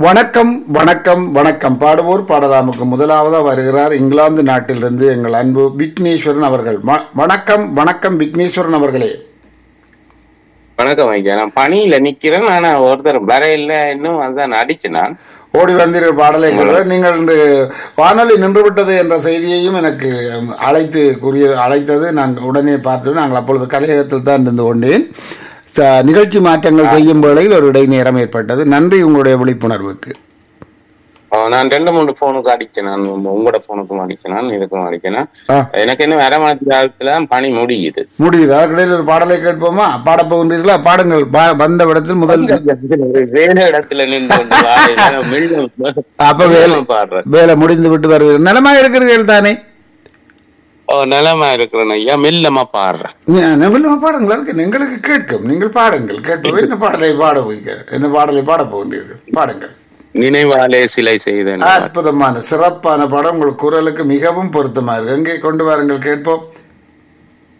வணக்கம் வணக்கம் வணக்கம். பாடுவோர் பாடலாமுக்கு முதலாவதாக வருகிறார் இங்கிலாந்து நாட்டிலிருந்து எங்கள் அன்பு விக்னேஸ்வரன் அவர்கள். வணக்கம் வணக்கம் விக்னேஸ்வரன் அவர்களே. வணக்கம் ஐயா. நான் பணியில நிக்கிறேன். ஆனா ஒருத்தர் வர இல்ல, இன்னும் அதுதான் அடிச்சு நான் ஓடி வந்தீர்கள் பாடலை கேட்க. நீங்கள் இன்று வானொலி நின்றுவிட்டது என்ற செய்தியையும் எனக்கு அழைத்தது. நான் உடனே பார்த்தது. நாங்கள் அப்பொழுது கலையகத்தில் தான் இருந்து கொண்டேன். நிகழ்ச்சி மாற்றங்கள் செய்யும் வேளையில் ஒரு இடைநேரம் ஏற்பட்டது. நன்றி உங்களுடைய விழிப்புணர்வுக்கு. நான் 2-3 போனுக்கு அடிச்சேன். நான் உங்களோட போனுக்கும் அடிச்சேன், இதுக்கும் அடிச்சேன். எனக்கு இன்னும் வர மாதிரி காலத்துல பணி முடியுது. அதற்கிடையில் ஒரு பாடலை கேட்போமா? பாட போகின்றீர்களா? பாடுங்கள். வந்த இடத்தில் முதல் வேற இடத்துல நின்று அப்ப வேலை முடிந்து விட்டு வருவீர்கள். நலமா இருக்கிறீர்கள் தானே? நலமா இருக்கிறேன் ஐயா. மெல்லமா பாடுறேன். மெல்லமா பாடுங்கள். அதுக்கு எங்களுக்கு கேட்கும். நீங்கள் பாடுங்கள். கேட்போம். என்ன பாடலை பாட போகின்றீர்கள்? பாடுங்கள். நினைவாலே சிலை செய்த அற்புதமான சிறப்பான படம். உங்கள் குரலுக்கு மிகவும் பொருத்தமா இருக்கு. எங்கே கொண்டு வாருங்கள், கேட்போம்.